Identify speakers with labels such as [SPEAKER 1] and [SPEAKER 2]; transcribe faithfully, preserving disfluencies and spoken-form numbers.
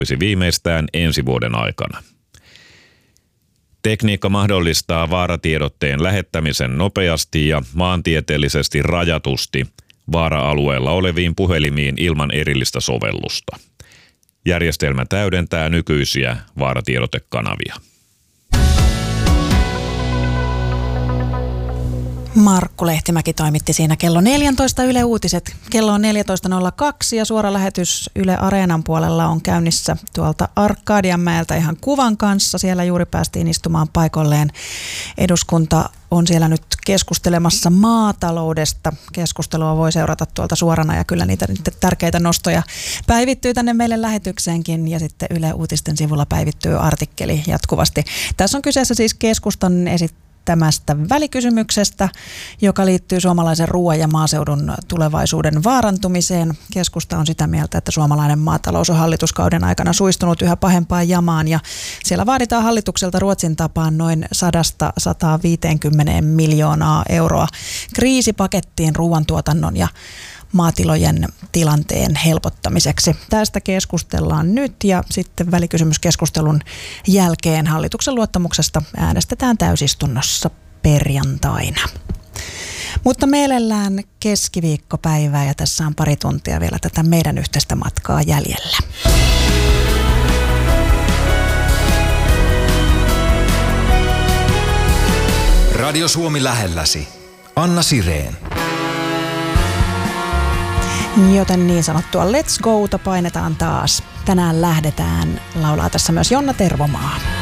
[SPEAKER 1] viimeistään ensi vuoden aikana. Tekniikka mahdollistaa vaaratiedotteen lähettämisen nopeasti ja maantieteellisesti rajatusti vaara-alueella oleviin puhelimiin ilman erillistä sovellusta. Järjestelmä täydentää nykyisiä vaaratiedotekanavia.
[SPEAKER 2] Markku Lehtimäki toimitti siinä kello neljätoista Yle Uutiset. Kello on neljätoista nolla kaksi ja suora lähetys Yle Areenan puolella on käynnissä tuolta Arkadianmäeltä ihan kuvan kanssa. Siellä juuri päästiin istumaan paikalleen. Eduskunta on siellä nyt keskustelemassa maataloudesta. Keskustelua voi seurata tuolta suorana ja kyllä niitä tärkeitä nostoja päivittyy tänne meille lähetykseenkin ja sitten Yle Uutisten sivulla päivittyy artikkeli jatkuvasti. Tässä on kyseessä siis keskustan esittämä tämästä välikysymyksestä, joka liittyy suomalaisen ruoan ja maaseudun tulevaisuuden vaarantumiseen. Keskusta on sitä mieltä, että suomalainen maatalous on hallituskauden aikana suistunut yhä pahempaan jamaan ja siellä vaaditaan hallitukselta Ruotsin tapaan noin sadasta sataan viiteenkymmeneen miljoonaa euroa kriisipakettiin ruoantuotannon ja maatilojen tilanteen helpottamiseksi. Tästä keskustellaan nyt ja sitten välikysymyskeskustelun jälkeen hallituksen luottamuksesta äänestetään täysistunnossa perjantaina. Mutta mielellään keskiviikkopäivää ja tässä on pari tuntia vielä tätä meidän yhteistä matkaa jäljellä.
[SPEAKER 3] Radio Suomi lähelläsi. Anna Sireen.
[SPEAKER 2] Joten niin sanottua Let's Gota painetaan taas. Tänään lähdetään, laulaa tässä myös Jonna Tervomaa.